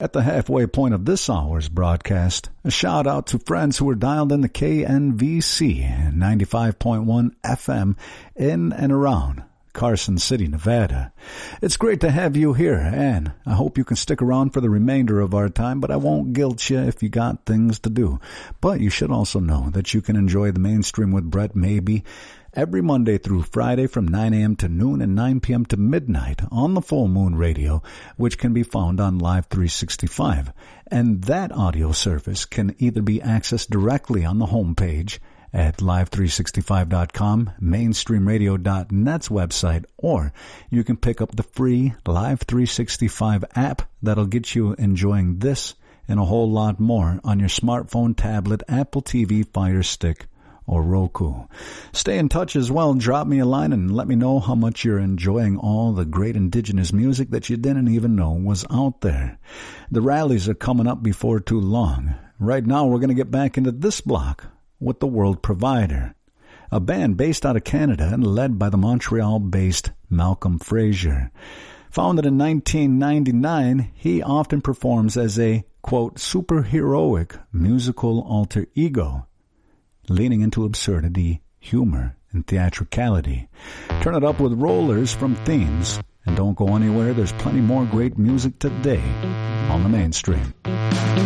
At the halfway point of this hour's broadcast, a shout out to friends who are dialed in the KNVC 95.1 FM in and around Carson City, Nevada. It's great to have you here, and I hope you can stick around for the remainder of our time, but I won't guilt you if you got things to do. But you should also know that you can enjoy the Mainstream with Brett Maybe every Monday through Friday from 9 a.m. to noon and 9 p.m. to midnight on the Full Moon Radio, which can be found on Live 365. And that audio service can either be accessed directly on the homepage at live365.com, mainstreamradio.net's website, or you can pick up the free Live 365 app that'll get you enjoying this and a whole lot more on your smartphone, tablet, Apple TV, Fire Stick, or Roku. Stay in touch as well. Drop me a line and let me know how much you're enjoying all the great indigenous music that you didn't even know was out there. The rallies are coming up before too long. Right now, we're going to get back into this block with The World Provider, a band based out of Canada and led by the Montreal-based Malcolm Fraser. Founded in 1999, he often performs as a, quote, superheroic musical alter ego, leaning into absurdity, humor, and theatricality. Turn it up with Rollers from Themes, and don't go anywhere. There's plenty more great music today on the Mainstream.